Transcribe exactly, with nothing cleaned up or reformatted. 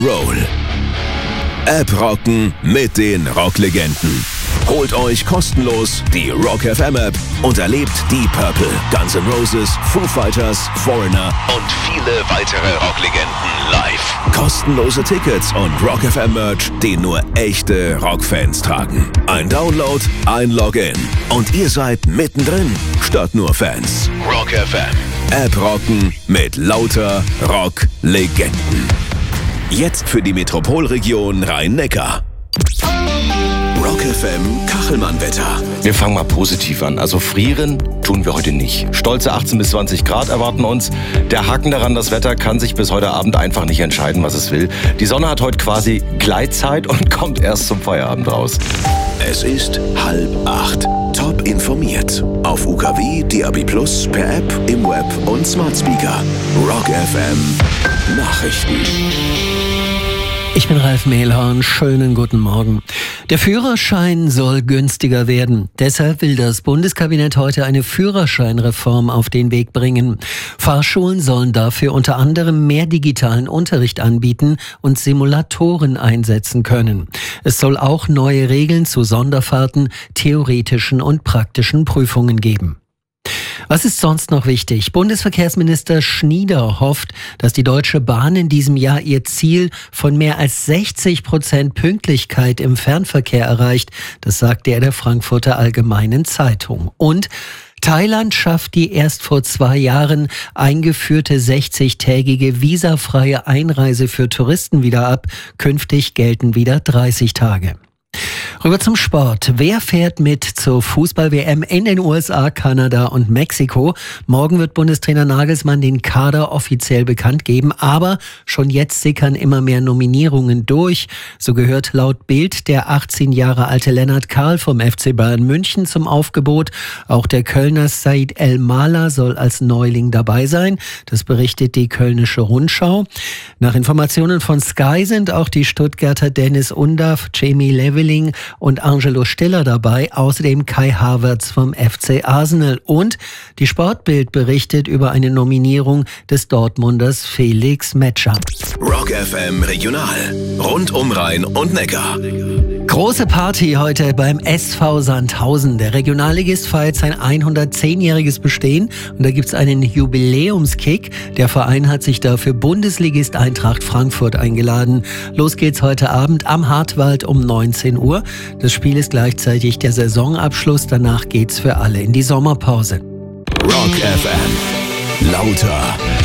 Roll. App rocken mit den Rocklegenden. Holt euch kostenlos die Rock F M App und erlebt die Purple, Guns N' Roses, Foo Fighters, Foreigner und viele weitere Rocklegenden live. Kostenlose Tickets und Rock F M Merch, den nur echte Rockfans tragen. Ein Download, ein Login und ihr seid mittendrin, statt nur Fans. Rock F M. App rocken mit lauter Rocklegenden. Jetzt für die Metropolregion Rhein-Neckar. Rock F M Kachelmann-Wetter. Wir fangen mal positiv an. Also frieren tun wir heute nicht. Stolze achtzehn bis zwanzig Grad erwarten uns. Der Haken daran, das Wetter kann sich bis heute Abend einfach nicht entscheiden, was es will. Die Sonne hat heute quasi Gleitzeit und kommt erst zum Feierabend raus. Es ist halb acht. Top informiert. Auf U K W, D A B Plus, per App, im Web und Smart Speaker. Rock F M Nachrichten. Ich bin Ralf Mehlhorn, schönen guten Morgen. Der Führerschein soll günstiger werden. Deshalb will das Bundeskabinett heute eine Führerscheinreform auf den Weg bringen. Fahrschulen sollen dafür unter anderem mehr digitalen Unterricht anbieten und Simulatoren einsetzen können. Es soll auch neue Regeln zu Sonderfahrten, theoretischen und praktischen Prüfungen geben. Was ist sonst noch wichtig? Bundesverkehrsminister Schnieder hofft, dass die Deutsche Bahn in diesem Jahr ihr Ziel von mehr als sechzig Prozent Pünktlichkeit im Fernverkehr erreicht. Das sagte er der Frankfurter Allgemeinen Zeitung. Und Thailand schafft die erst vor zwei Jahren eingeführte sechzigtägige visafreie Einreise für Touristen wieder ab. Künftig gelten wieder dreißig Tage. Rüber zum Sport. Wer fährt mit zur Fußball-W M in den U S A, Kanada und Mexiko? Morgen wird Bundestrainer Nagelsmann den Kader offiziell bekannt geben, aber schon jetzt sickern immer mehr Nominierungen durch. So gehört laut Bild der achtzehn Jahre alte Lennart Karl vom F C Bayern München zum Aufgebot. Auch der Kölner Said El-Mala soll als Neuling dabei sein. Das berichtet die Kölnische Rundschau. Nach Informationen von Sky sind auch die Stuttgarter Dennis Undaff, Jamie Leveling und Angelo Stiller dabei, außerdem Kai Havertz vom F C Arsenal. Und die Sportbild berichtet über eine Nominierung des Dortmunders Felix Metscher. Rock F M Regional. Rund um Rhein und Neckar. Große Party heute beim S V Sandhausen. Der Regionalligist feiert sein hundertzehnjähriges Bestehen und da gibt's einen Jubiläumskick. Der Verein hat sich dafür Bundesligist Eintracht Frankfurt eingeladen. Los geht's heute Abend am Hartwald um neunzehn Uhr. Das Spiel ist gleichzeitig der Saisonabschluss. Danach geht's für alle in die Sommerpause. Rock F M. Lauter.